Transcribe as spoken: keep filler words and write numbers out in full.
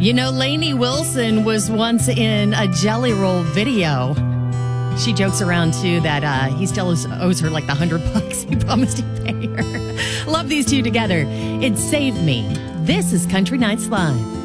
You know, Lainey Wilson was once in a Jelly Roll video. She jokes around, too, that uh, he still owes, owes her like the hundred bucks he promised he'd pay her. Love these two together. It saved me. This is Country Nights Live.